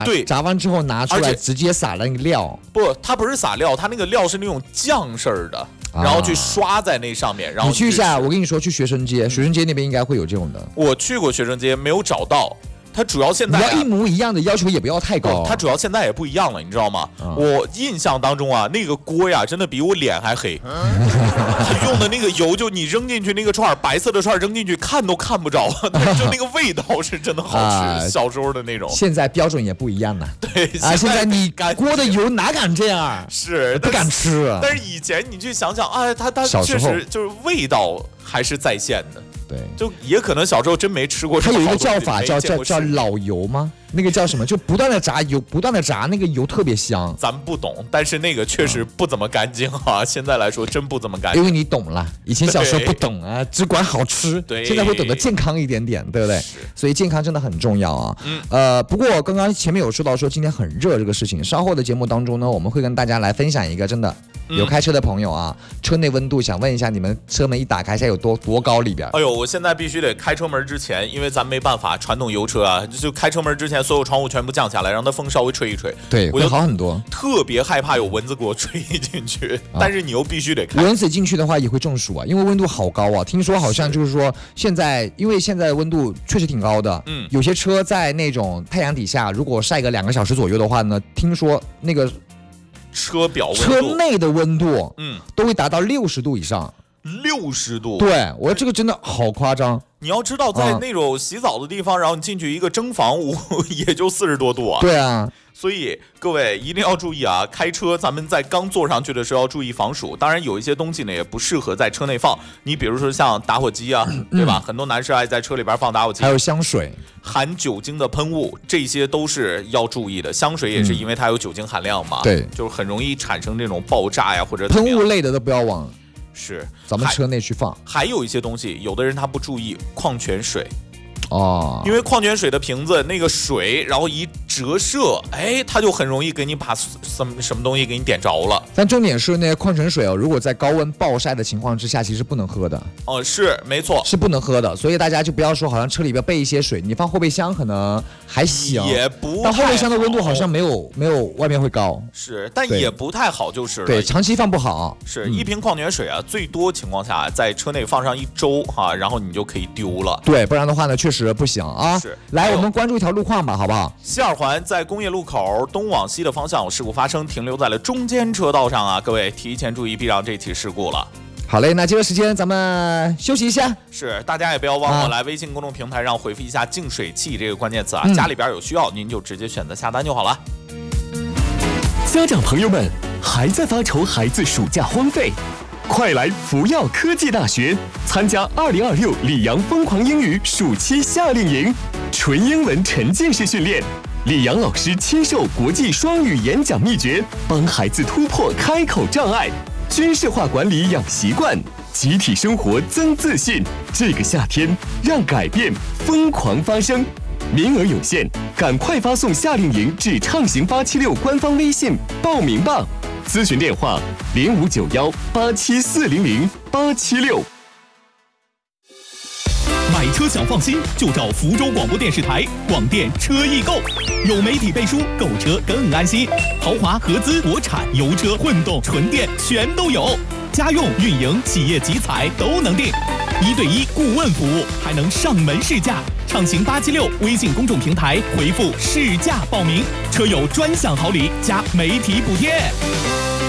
对， 炸完之后拿出来直接撒了那个料。 不，它不是撒料，它那个料是那种酱式儿的。然后去刷在那上面，然后你去一下，我跟你说，去学生街，学生街那边应该会有这种的。 我去过学生街，没有找到。它主要现在、 你要一模一样的要求也不要太高。 它主要现在也不一样了，你知道吗？我印象当中啊，那个锅呀，真的比我脸还黑。它用的那个油，就你扔进去那个串白色的串扔进去，看都看不着，但是就那个味道是真的好吃，小时候的那种。 现在标准也不一样了。 对啊，现在你锅的油哪敢这样？ 是不敢吃。 但是以前你去想想，哎，它确实就是味道还是在线的。 对， 就也可能小时候真没吃过。 它有一个叫法叫老油吗？那个叫什么？就不断的炸油，不断的炸，那个油特别香。 咱不懂，但是那个确实不怎么干净啊。现在来说真不怎么干净。 因为你懂了，以前小时候不懂啊，只管好吃。 对， 现在会懂得健康一点点，对不对？所以健康真的很重要啊。不过刚刚前面有说到说今天很热这个事情，稍后的节目当中呢，我们会跟大家来分享一个真的。有开车的朋友啊，车内温度想问一下，你们车门一打开，现在有多高里边？ 哎呦，我现在必须得开车门之前，因为咱没办法，传统油车啊，就开车门之前，所有窗户全部降下来，让它风稍微吹一吹， 对，会好很多。 特别害怕有蚊子给我吹进去，但是你又必须得开。 蚊子进去的话也会中暑啊，因为温度好高啊。听说好像就是说现在，因为现在的温度确实挺高的，有些车在那种太阳底下，如果晒个2个小时左右的话呢，听说那个。 车内的温度，都会达到60度以上。 60度， 对，我这个真的好夸张。 你要知道，在那种洗澡的地方，然后你进去一个蒸房屋，也就40多度啊。 对啊。 所以各位一定要注意啊！开车咱们在刚坐上去的时候要注意防暑。当然有一些东西呢也不适合在车内放，你比如说像打火机啊，对吧？很多男士爱在车里边放打火机， 还有香水、 含酒精的喷雾，这些都是要注意的。香水也是因为它有酒精含量嘛， 对， 就是很容易产生这种爆炸呀或者喷雾类的都不要往咱们车内去放。 还有一些东西，有的人他不注意，矿泉水。 因为矿泉水的瓶子那个水，然后一折射，哎，它就很容易给你把什么东西给你点着了。 但重点是那个矿泉水如果在高温暴晒的情况之下，其实不能喝的。 是没错， 是不能喝的。所以大家就不要说好像车里边备一些水，你放后备箱可能还行， 也不。 但后备箱的温度好像没有外面会高。 是，但也不太好就是了。 对，长期放不好。 是一瓶矿泉水啊，最多情况下在车内放上1周哈，然后你就可以丢了。 对，不然的话呢，确实不行啊。 是， 来，我们关注一条路况吧，好不好？ 西二环在工业路口东往西的方向有事故发生，停留在了中间车道上啊，各位提前注意避让这起事故了。 好嘞，那这个时间咱们休息一下。 是，大家也不要忘了来微信公众平台上回复一下净水器这个关键词啊，家里边有需要您就直接选择下单就好了。 家长朋友们还在发愁孩子暑假荒废？快来福耀科技大学参加2026里昂疯狂英语暑期夏令营，纯英文沉浸式训练，李阳老师亲授国际双语演讲秘诀，帮孩子突破开口障碍，军事化管理养习惯，集体生活增自信。这个夏天，让改变疯狂发生。名额有限，赶快发送夏令营至畅行876官方微信报名吧。咨询电话059187400876。 买车想放心，就找福州广播电视台广电车易购，有媒体背书，购车更安心。豪华、合资、国产、油车、混动、纯电全都有，家用、运营、企业集采都能定，1对1顾问服务，还能上门试驾。畅行876微信公众平台回复试驾报名，车友专享好礼加媒体补贴。